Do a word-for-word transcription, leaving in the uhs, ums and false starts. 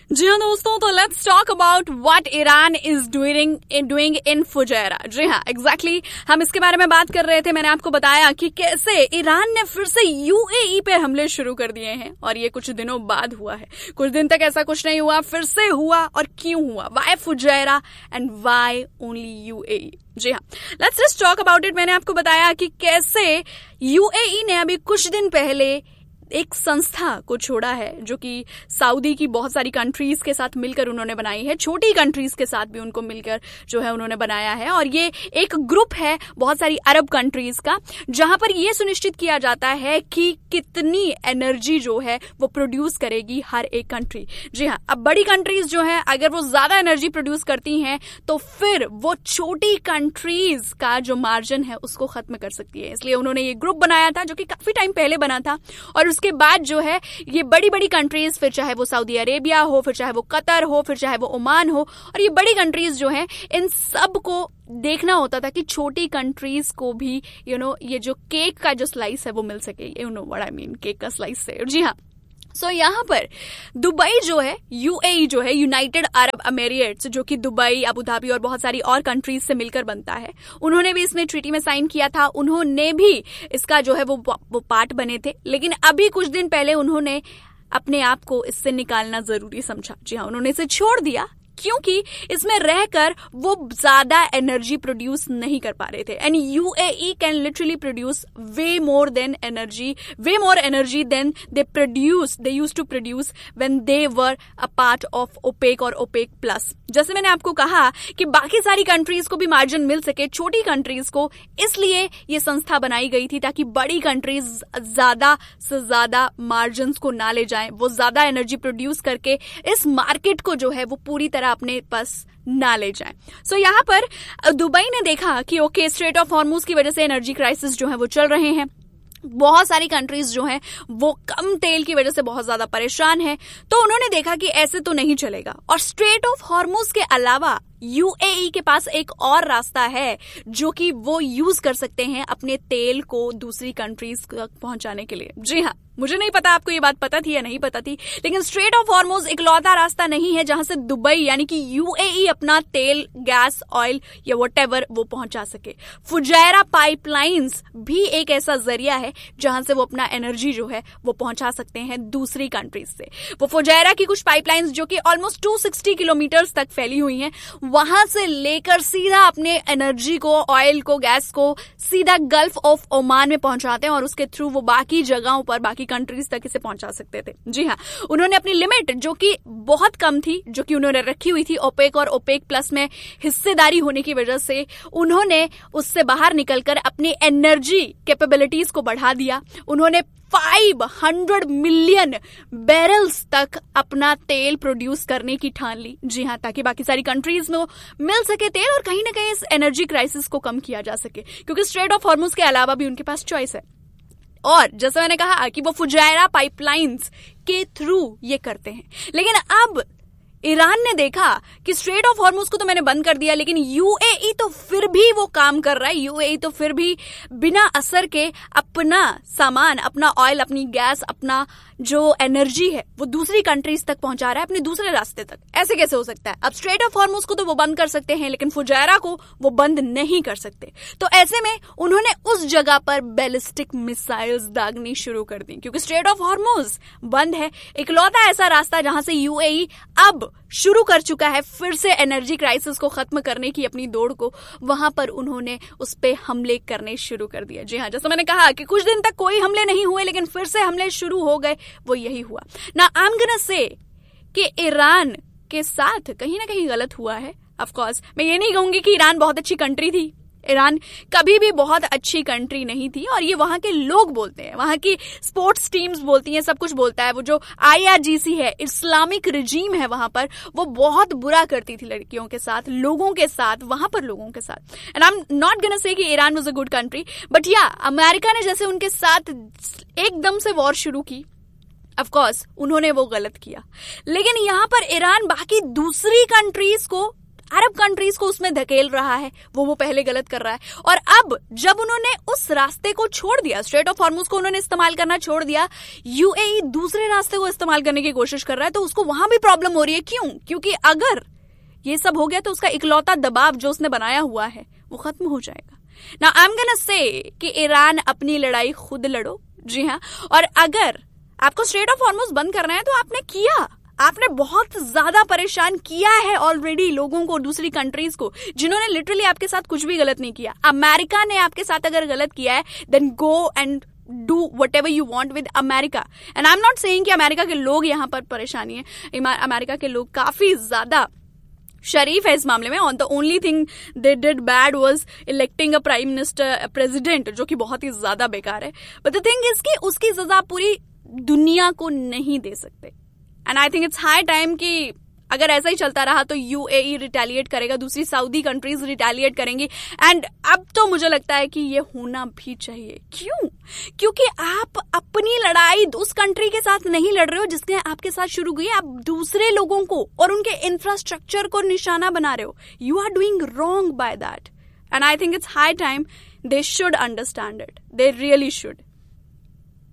जी हाँ दोस्तों, तो let's talk about what Iran is doing doing in Fujairah. जी हाँ, एग्जैक्टली exactly, हम इसके बारे में बात कर रहे थे। मैंने आपको बताया कि कैसे ईरान ने फिर से यूएई पे हमले शुरू कर दिए हैं और ये कुछ दिनों बाद हुआ है। कुछ दिन तक ऐसा कुछ नहीं हुआ, फिर से हुआ। और क्यों हुआ? Y Fujairah and Y only UAE? जी हाँ, let's just talk about it. मैंने आपको बताया कि कैसे यूएई ने अभी कुछ दिन पहले एक संस्था को छोड़ा है जो कि सऊदी की बहुत सारी कंट्रीज के साथ मिलकर उन्होंने बनाई है, छोटी कंट्रीज के साथ भी उनको मिलकर जो है उन्होंने बनाया है। और ये एक ग्रुप है बहुत सारी अरब कंट्रीज का, जहां पर ये सुनिश्चित किया जाता है कि कितनी एनर्जी जो है वो प्रोड्यूस करेगी हर एक कंट्री। जी हाँ, अब बड़ी कंट्रीज जो है अगर वो ज्यादा एनर्जी प्रोड्यूस करती हैं तो फिर वो छोटी कंट्रीज का जो मार्जिन है उसको खत्म कर सकती है। इसलिए उन्होंने ये ग्रुप बनाया था जो कि काफी टाइम पहले बना था। और उसके बाद जो है ये बड़ी बड़ी कंट्रीज, फिर चाहे वो सऊदी अरेबिया हो, फिर चाहे वो कतर हो, फिर चाहे वो ओमान हो, और ये बड़ी कंट्रीज जो है इन सब को देखना होता था कि छोटी कंट्रीज को भी यू you नो know, ये जो केक का जो स्लाइस है वो मिल सके। You know what I mean, cake का स्लाइस से। जी हाँ, सो so, यहाँ पर दुबई जो है, यूएई जो है, यूनाइटेड अरब अमीरात, जो कि दुबई, अबू धाबी और बहुत सारी और कंट्रीज से मिलकर बनता है, उन्होंने भी इसमें ट्रीटी में साइन किया था। उन्होंने भी इसका जो है वो वो पार्ट बने थे। लेकिन अभी कुछ दिन पहले उन्होंने अपने आप को इससे निकालना जरूरी समझा। जी हाँ, उन्होंने इसे छोड़ दिया क्योंकि इसमें रहकर वो ज्यादा एनर्जी प्रोड्यूस नहीं कर पा रहे थे। And UAE can literally produce way more than energy way more energy then they produce they used to produce when they were a part of OPEC और ओपेक प्लस। जैसे मैंने आपको कहा कि बाकी सारी कंट्रीज को भी मार्जिन मिल सके, छोटी कंट्रीज को, इसलिए ये संस्था बनाई गई थी ताकि बड़ी कंट्रीज ज्यादा से ज्यादा मार्जिन को ना ले जाएं, वो ज्यादा एनर्जी प्रोड्यूस करके इस मार्केट को जो है वो पूरी तरह अपने पास ना ले जाएं। सो so, यहाँ पर दुबई ने देखा कि ओके, स्ट्रेट ऑफ हॉर्मुज की वजह से एनर्जी क्राइसिस जो है वो चल रहे हैं, बहुत सारी कंट्रीज जो हैं वो कम तेल की वजह से बहुत ज्यादा परेशान है। तो उन्होंने देखा कि ऐसे तो नहीं चलेगा और स्ट्रेट ऑफ हॉर्मुज के अलावा यूएई के पास एक और रास्ता है जो कि वो यूज कर सकते हैं अपने तेल को दूसरी कंट्रीज तक पहुंचाने के लिए। जी हाँ, मुझे नहीं पता आपको ये बात पता थी या नहीं पता थी, लेकिन स्ट्रेट ऑफ हॉर्मुज इकलौता रास्ता नहीं है जहां से दुबई यानी कि यूएई अपना तेल, गैस, ऑयल या व्हाटएवर वो पहुंचा सके। फुजैरा पाइपलाइंस भी एक ऐसा जरिया है जहां से वो अपना एनर्जी जो है वो पहुंचा सकते हैं दूसरी कंट्रीज से। वो फुजैरा की कुछ पाइपलाइंस जो कि ऑलमोस्ट दो सौ साठ किलोमीटर तक फैली हुई हैं, वहां से लेकर सीधा अपने एनर्जी को, ऑयल को, गैस को सीधा गल्फ ऑफ ओमान में पहुंचाते हैं और उसके थ्रू वो बाकी जगहों पर, बाकी कंट्रीज तक इसे पहुंचा सकते थे। जी हाँ, उन्होंने अपनी लिमिट जो कि बहुत कम थी, जो कि उन्होंने रखी हुई थी ओपेक और ओपेक प्लस में हिस्सेदारी होने की वजह से, उन्होंने उससे बाहर निकलकर अपनी एनर्जी कैपेबिलिटीज को बढ़ा दिया। उन्होंने पाँच सौ मिलियन बैरल्स तक अपना तेल प्रोड्यूस करने की ठान ली। जी हाँ, ताकि बाकी सारी कंट्रीज में मिल सके तेल और कहीं ना कहीं इस एनर्जी क्राइसिस को कम किया जा सके, क्योंकि स्ट्रेट ऑफ हॉर्मुज के अलावा भी उनके पास चॉइस है। और जैसा मैंने कहा कि वो फुजैरा पाइपलाइंस के थ्रू ये करते हैं। लेकिन अब ईरान ने देखा कि स्ट्रेट ऑफ हॉर्मुज को तो मैंने बंद कर दिया, लेकिन यूएई तो फिर भी वो काम कर रहा है। यूएई तो फिर भी बिना असर के अपना सामान, अपना ऑयल, अपनी गैस, अपना जो एनर्जी है वो दूसरी कंट्रीज तक पहुंचा रहा है, अपने दूसरे रास्ते तक। ऐसे कैसे हो सकता है? अब स्ट्रेट ऑफ हॉर्मुज को तो वो बंद कर सकते हैं, लेकिन फुजैरा को वो बंद नहीं कर सकते। तो ऐसे में उन्होंने उस जगह पर बैलिस्टिक मिसाइल्स दागनी शुरू कर दी, क्योंकि स्ट्रेट ऑफ हॉर्मुज बंद है। इकलौता ऐसा रास्ता जहां से यूएई अब शुरू कर चुका है फिर से एनर्जी क्राइसिस को खत्म करने की अपनी दौड़ को, वहां पर उन्होंने उस पे हमले करने शुरू कर दिया। जी हाँ, जैसे मैंने कहा कि कुछ दिन तक कोई हमले नहीं हुए, लेकिन फिर से हमले शुरू हो गए, वो यही हुआ ना। आई एम गोना से कि ईरान के साथ कहीं ना कहीं गलत हुआ है। ऑफ कोर्स मैं ये नहीं कहूंगी कि ईरान बहुत अच्छी कंट्री थी, ईरान कभी भी बहुत अच्छी कंट्री नहीं थी, और ये वहां के लोग बोलते हैं, वहां की स्पोर्ट्स टीम्स बोलती हैं, सब कुछ बोलता है। वो जो आईआरजीसी है, इस्लामिक रिजीम है वहां पर, वो बहुत बुरा करती थी लड़कियों के साथ, लोगों के साथ, वहां पर लोगों के साथ। And I am not gonna say कि Iran was a good country, but या अमेरिका ने जैसे उनके साथ एकदम से वॉर शुरू की, ऑफ कोर्स उन्होंने वो गलत किया। लेकिन यहां पर ईरान बाकी दूसरी कंट्रीज को अरब कंट्रीज को उसमें धकेल रहा है, वो वो पहले गलत कर रहा है। और अब जब उन्होंने उस रास्ते को छोड़ दिया, स्ट्रेट ऑफ हॉर्मुज को उन्होंने इस्तेमाल करना छोड़ दिया, यूएई दूसरे रास्ते को इस्तेमाल करने की कोशिश कर रहा है, तो उसको वहां भी प्रॉब्लम हो रही है। क्यों? क्योंकि अगर ये सब हो गया तो उसका इकलौता दबाव जो उसने बनाया हुआ है वो खत्म हो जाएगा। Now I am gonna say कि ईरान अपनी लड़ाई खुद लड़ो। जी हाँ, और अगर आपको स्ट्रेट ऑफ हॉर्मुज बंद करना है तो आपने किया, आपने बहुत ज्यादा परेशान किया है ऑलरेडी लोगों को, दूसरी कंट्रीज को, जिन्होंने लिटरली आपके साथ कुछ भी गलत नहीं किया। अमेरिका ने आपके साथ अगर गलत किया है then go and do what ever you want with America. And I am not saying कि अमेरिका के लोग यहाँ पर परेशानी है, अमेरिका के लोग काफी ज्यादा शरीफ है इस मामले में। On the only thing they did bad was electing a prime minister president, जो कि बहुत ही ज्यादा बेकार है। बट द थिंग इज कि उसकी सजा पूरी दुनिया को नहीं दे सकते। And I think it's high time कि अगर ऐसा ही चलता रहा तो यूएई रिटेलिएट करेगा, दूसरी सऊदी कंट्रीज रिटेलिएट करेंगी। एंड अब तो मुझे लगता है कि ये होना भी चाहिए। क्यों? क्योंकि आप अपनी लड़ाई उस कंट्री के साथ नहीं लड़ रहे हो जिसने आपके साथ शुरू की, आप दूसरे लोगों को और उनके इंफ्रास्ट्रक्चर को निशाना बना रहे हो। You are doing wrong by that, and I think it's high time they should understand it, they really should.